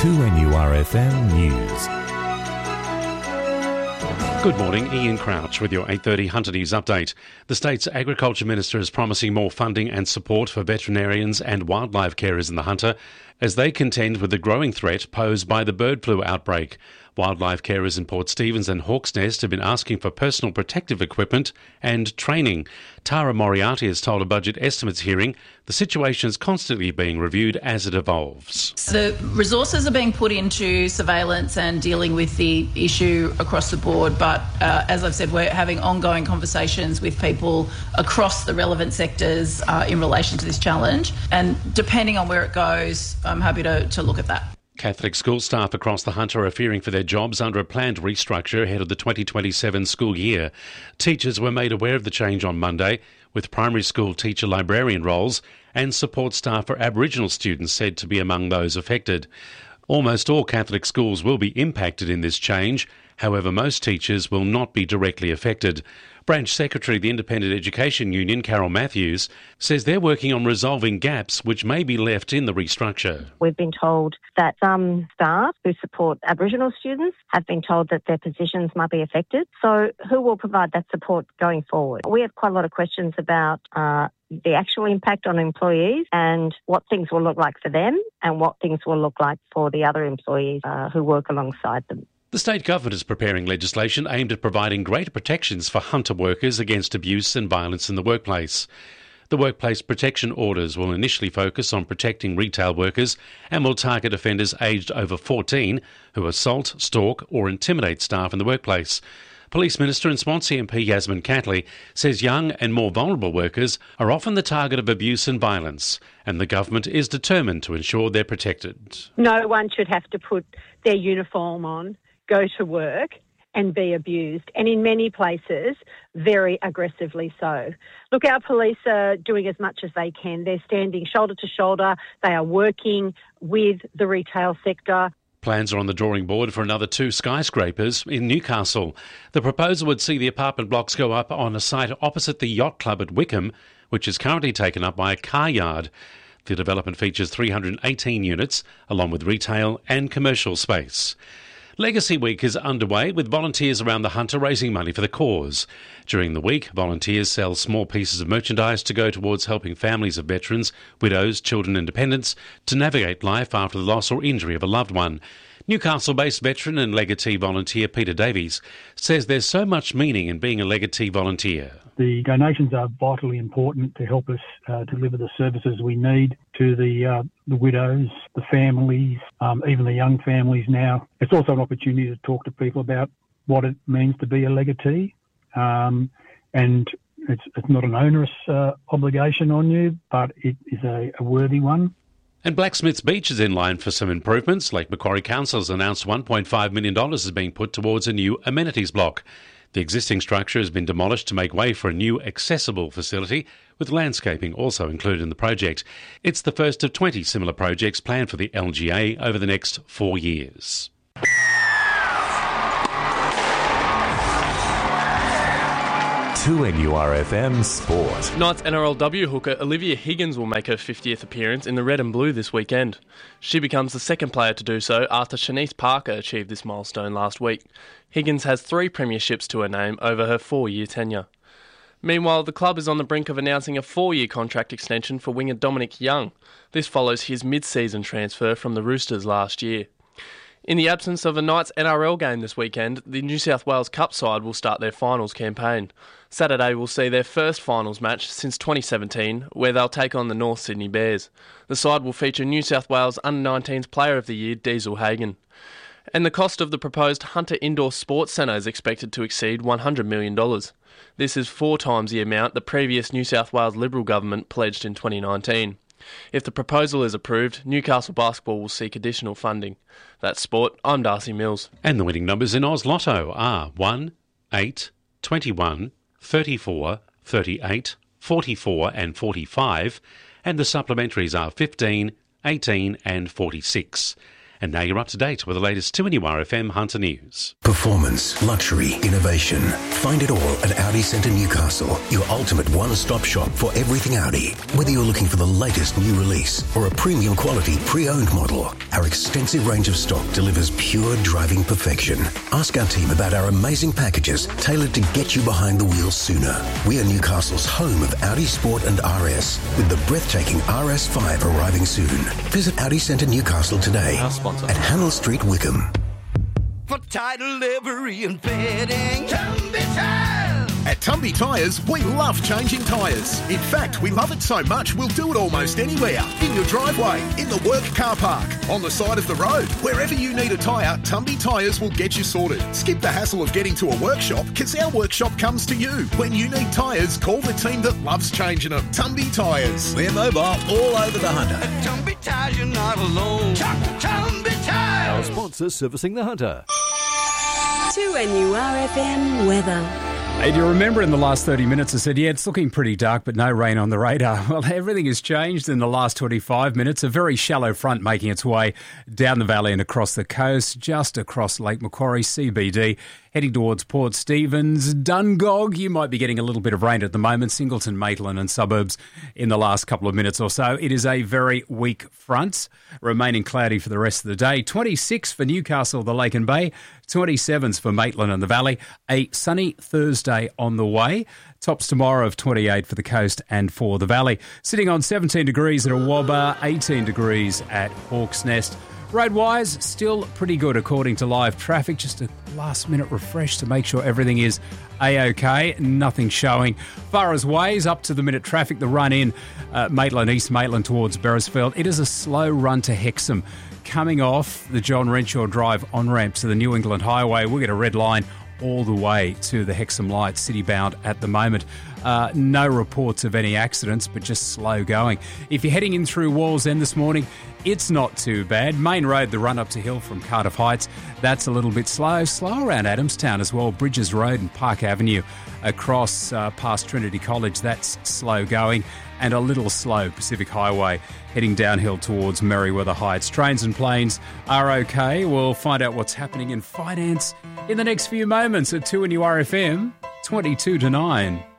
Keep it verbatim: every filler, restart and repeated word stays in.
two N U R F M News. Good morning, Ian Crouch with your eight thirty Hunter News update. The state's Agriculture Minister is promising more funding and support for veterinarians and wildlife carers in the Hunter as they contend with the growing threat posed by the bird flu outbreak. Wildlife carers in Port Stephens and Hawk's Nest have been asking for personal protective equipment and training. Tara Moriarty has told a budget estimates hearing the situation is constantly being reviewed as it evolves. The resources are being put into surveillance and dealing with the issue across the board, but uh, as I've said, we're having ongoing conversations with people across the relevant sectors uh, in relation to this challenge, and depending on where it goes, I'm happy to, to look at that. Catholic school staff across the Hunter are fearing for their jobs under a planned restructure ahead of the twenty twenty-seven school year. Teachers were made aware of the change on Monday, with primary school teacher librarian roles and support staff for Aboriginal students said to be among those affected. Almost all Catholic schools will be impacted in this change. However, most teachers will not be directly affected. Branch Secretary of the Independent Education Union, Carol Matthews, says they're working on resolving gaps which may be left in the restructure. We've been told that some staff who support Aboriginal students have been told that their positions might be affected. So who will provide that support going forward? We have quite a lot of questions about uh, the actual impact on employees and what things will look like for them and what things will look like for the other employees uh, who work alongside them. The state government is preparing legislation aimed at providing greater protections for Hunter workers against abuse and violence in the workplace. The workplace protection orders will initially focus on protecting retail workers and will target offenders aged over fourteen who assault, stalk or intimidate staff in the workplace. Police Minister and Swansea M P Yasmin Catley says young and more vulnerable workers are often the target of abuse and violence, and the government is determined to ensure they're protected. No one should have to put their uniform on, go to work and be abused, and in many places, very aggressively so. Look, our police are doing as much as they can. They're standing shoulder to shoulder. They are working with the retail sector. Plans are on the drawing board for another two skyscrapers in Newcastle. The proposal would see the apartment blocks go up on a site opposite the Yacht Club at Wickham, which is currently taken up by a car yard. The development features three hundred eighteen units, along with retail and commercial space. Legacy Week is underway with volunteers around the Hunter raising money for the cause. During the week, volunteers sell small pieces of merchandise to go towards helping families of veterans, widows, children and dependents to navigate life after the loss or injury of a loved one. Newcastle-based veteran and legatee volunteer Peter Davies says there's so much meaning in being a legatee volunteer. The donations are vitally important to help us uh, deliver the services we need to the uh, the widows, the families, um, even the young families now. It's also an opportunity to talk to people about what it means to be a legatee, um, and it's, it's not an onerous uh, obligation on you, but it is a, a worthy one. And Blacksmiths Beach is in line for some improvements. Lake Macquarie Council has announced one point five million dollars is being put towards a new amenities block. The existing structure has been demolished to make way for a new accessible facility, with landscaping also included in the project. It's the first of twenty similar projects planned for the L G A over the next four years. two N U R F M Sport. Knights N R L W hooker Olivia Higgins will make her fiftieth appearance in the red and blue this weekend. She becomes the second player to do so after Shanice Parker achieved this milestone last week. Higgins has three premierships to her name over her four-year tenure. Meanwhile, the club is on the brink of announcing a four-year contract extension for winger Dominic Young. This follows his mid-season transfer from the Roosters last year. In the absence of a Knights N R L game this weekend, the New South Wales Cup side will start their finals campaign. Saturday will see their first finals match since twenty seventeen, where they'll take on the North Sydney Bears. The side will feature New South Wales under nineteens Player of the Year, Diesel Hagen. And the cost of the proposed Hunter Indoor Sports Centre is expected to exceed one hundred million dollars. This is four times the amount the previous New South Wales Liberal government pledged in twenty nineteen. If the proposal is approved, Newcastle Basketball will seek additional funding. That's sport. I'm Darcy Mills. And the winning numbers in Oz Lotto are one, eight, twenty-one, thirty-four, thirty-eight, forty-four and forty-five, and the supplementaries are fifteen, eighteen and forty-six. And now you're up to date with the latest two N U R F M Hunter News. Performance, luxury, innovation. Find it all at Audi Centre Newcastle, your ultimate one-stop shop for everything Audi. Whether you're looking for the latest new release or a premium quality pre-owned model, our extensive range of stock delivers pure driving perfection. Ask our team about our amazing packages tailored to get you behind the wheel sooner. We are Newcastle's home of Audi Sport and R S, with the breathtaking R S five arriving soon. Visit Audi Centre Newcastle today at Hannell Street, Wickham. For title, livery and fitting, Tumby Tires. At Tumby Tyres, we love changing tyres. In fact, we love it so much we'll do it almost anywhere. In your driveway, in the work car park, on the side of the road. Wherever you need a tyre, Tumby Tyres will get you sorted. Skip the hassle of getting to a workshop, because our workshop comes to you. When you need tyres, call the team that loves changing them. Tumby Tyres. We're mobile all over the Hunter. At Tumby Tyres, you're not alone. Tumby Tyres. Our sponsor servicing the Hunter. two N U R F M weather. Hey, do you remember in the last thirty minutes I said, yeah, it's looking pretty dark, but no rain on the radar? Well, everything has changed in the last twenty-five minutes. A very shallow front making its way down the valley and across the coast, just across Lake Macquarie, C B D, heading towards Port Stephens, Dungog. You might be getting a little bit of rain at the moment, Singleton, Maitland and suburbs in the last couple of minutes or so. It is a very weak front, remaining cloudy for the rest of the day. twenty-six for Newcastle, the Lake and Bay, twenty-sevens for Maitland and the Valley. A sunny Thursday on the way. Tops tomorrow of twenty-eight for the coast and for the Valley. Sitting on seventeen degrees at Awabba, eighteen degrees at Hawk's Nest. Road-wise, still pretty good according to live traffic. Just a last-minute refresh to make sure everything is A-OK. Nothing showing. Far as ways, up to the minute traffic, the run in uh, Maitland, East Maitland towards Beresfield. It is a slow run to Hexham. Coming off the John Renshaw Drive on-ramp to the New England Highway, we'll get a red line all the way to the Hexham Lights, city-bound at the moment. Uh, no reports of any accidents, but just slow going. If you're heading in through Walls End this morning, it's not too bad. Main Road, the run up to Hill from Cardiff Heights, that's a little bit slow. Slow around Adamstown as well. Bridges Road and Park Avenue across uh, past Trinity College, that's slow going. And a little slow Pacific Highway heading downhill towards Merriweather Heights. Trains and planes are okay. We'll find out what's happening in finance in the next few moments at two N U R F M, twenty-two to nine.